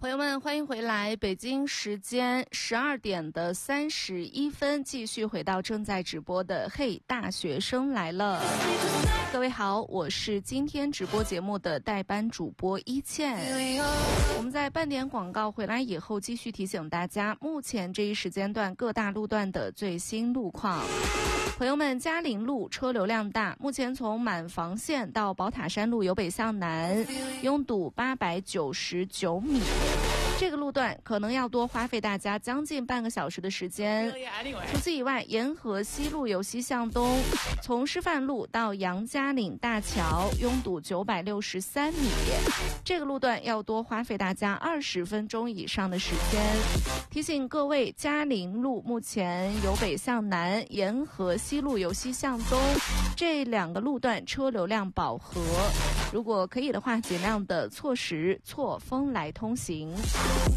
朋友们，欢迎回来！北京时间12点31分，继续回到正在直播的《嘿，大学生来了》。各位好，我是今天直播节目的代班主播一倩。我们在半点广告回来以后，继续提醒大家，目前这一时间段各大路段的最新路况。朋友们，嘉陵路车流量大，目前从满房线到宝塔山路由北向南，拥堵899米。这个路段可能要多花费大家将近半个小时的时间。除此以外，沿河西路由西向东，从师范路到杨家岭大桥拥堵963米，这个路段要多花费大家20分钟以上的时间。提醒各位，嘉陵路目前由北向南，沿河西路由西向东，这两个路段车流量饱和，如果可以的话，尽量的错时错峰来通行。